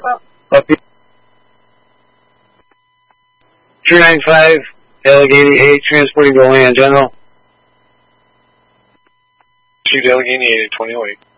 Copy. 395, Allegheny 8, transporting to land, General. Chief Allegheny 8 at 2008.